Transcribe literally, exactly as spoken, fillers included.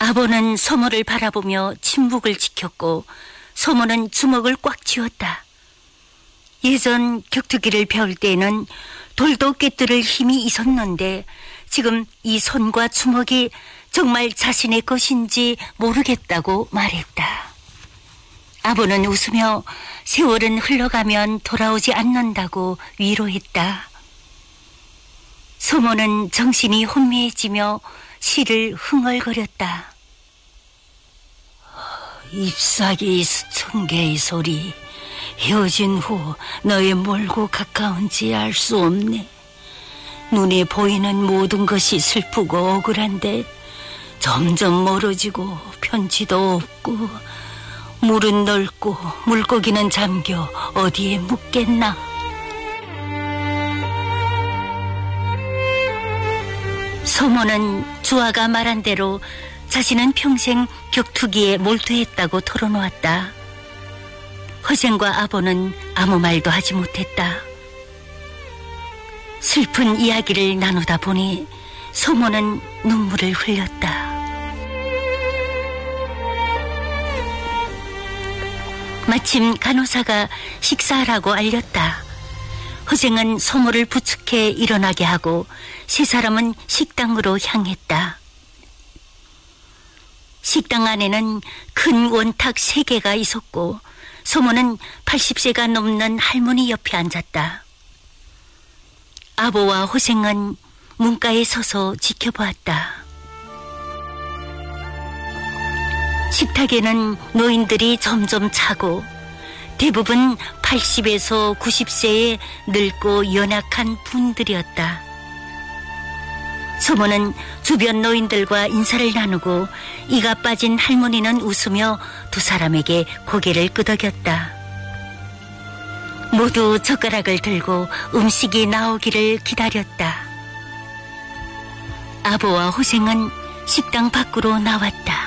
아버는 소모를 바라보며 침묵을 지켰고 소모는 주먹을 꽉 쥐었다. 예전 격투기를 배울 때에는 돌도 꿰뚫을 힘이 있었는데 지금 이 손과 주먹이 정말 자신의 것인지 모르겠다고 말했다. 아버는 웃으며 세월은 흘러가면 돌아오지 않는다고 위로했다. 소모는 정신이 혼미해지며 시를 흥얼거렸다. 잎사귀 수천 개의 소리, 헤어진 후 너의 멀고 가까운지 알 수 없네. 눈에 보이는 모든 것이 슬프고 억울한데 점점 멀어지고 편지도 없고 물은 넓고 물고기는 잠겨 어디에 묻겠나. 소모는 주아가 말한 대로 자신은 평생 격투기에 몰두했다고 털어놓았다. 허생과 아버는 아무 말도 하지 못했다. 슬픈 이야기를 나누다 보니 소모는 눈물을 흘렸다. 마침 간호사가 식사하라고 알렸다. 허생은 소모를 부축해 일어나게 하고 세 사람은 식당으로 향했다. 식당 안에는 큰 원탁 세 개가 있었고 소모는 팔십 세가 넘는 할머니 옆에 앉았다. 아보와 호생은 문가에 서서 지켜보았다. 식탁에는 노인들이 점점 차고 대부분 팔십에서 구십 세의 늙고 연약한 분들이었다. 소모는 주변 노인들과 인사를 나누고 이가 빠진 할머니는 웃으며 두 사람에게 고개를 끄덕였다. 모두 젓가락을 들고 음식이 나오기를 기다렸다. 아보와 호생은 식당 밖으로 나왔다.